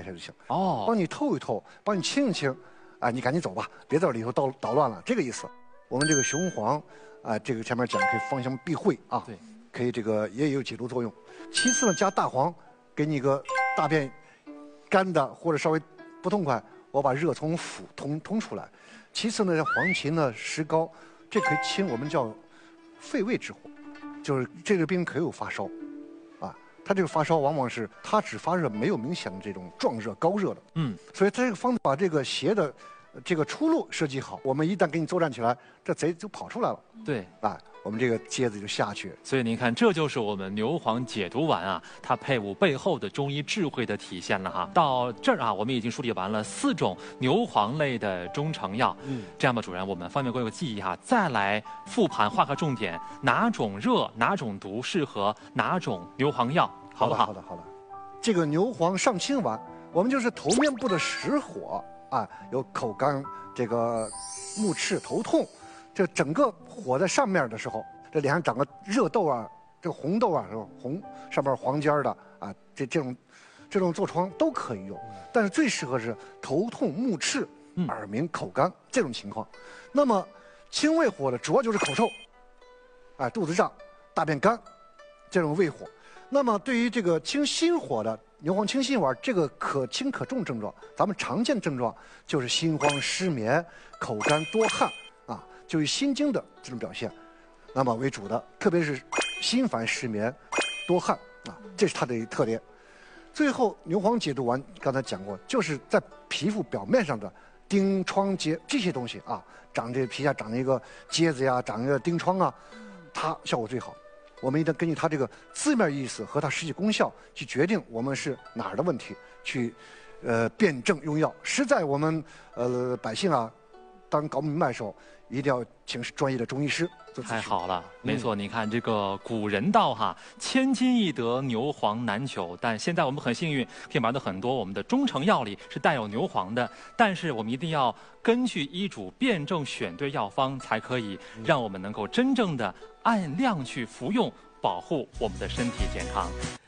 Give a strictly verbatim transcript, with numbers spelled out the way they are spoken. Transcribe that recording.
下就行。 哦， 帮你透一透，帮你清一清，啊，你赶紧走吧，别在里头捣捣乱了，这个意思。我们这个雄黄，啊，这个前面讲可以芳香避秽啊， 对， 可以这个也有解毒作用。其次呢，加大黄，给你个大便干的或者稍微不痛快，我把热从腑通通出来。其次呢，黄芩呢、石膏，这可以清我们叫肺胃之火，就是这个病可以有发烧，啊，它这个发烧往往是它只发热，没有明显的这种壮热、高热的， 嗯， 所以它这个方子把这个邪的这个出路设计好，我们一旦给你作战起来，这贼就跑出来了， 对， 啊，我们这个疖子就下去。 所以您看，这就是我们牛黄解毒丸啊，它配伍背后的中医智慧的体现了哈。到这儿啊，我们已经梳理完了四种牛黄类的中成药。嗯，这样吧，主任，我们方便各位记忆哈，再来复盘画个重点，哪种热、哪种毒适合哪种牛黄药，好不好？ 好的，好的。这个牛黄上清丸，我们就是头面部的实火啊，有口干、这个目赤、头痛。这整个火在上面的时候，这脸上长个热痘啊，这个红痘啊，是吧？红上面黄尖的啊，这这种这种痤疮都可以用，但是最适合是头痛、目赤、耳鸣、口干这种情况。那么清胃火的主要就是口臭，啊，肚子胀、大便干这种胃火。那么对于这个清心火的牛黄清心丸，这个可轻可重症状，咱们常见症状就是心慌、失眠、口干、多汗。就以心经的这种表现，那么为主的，特别是心烦失眠、多汗啊，这是它的一个特点。最后，牛黄解毒丸刚才讲过，就是在皮肤表面上的疔疮疖这些东西啊，长这皮下长一个疖子呀，长一个疔疮啊，它效果最好。我们一旦根据它这个字面意思和它实际功效去决定我们是哪儿的问题，去呃辨证用药。实在我们呃百姓啊，当搞不明白的时候，一定要请专业的中医师做咨询。 太好了，没错，嗯、你看这个古人道哈，千金易得，牛黄难求。但现在我们很幸运，可以买到很多我们的中成药里是带有牛黄的。但是我们一定要根据医嘱辨证选对药方，才可以让我们能够真正的按量去服用，保护我们的身体健康。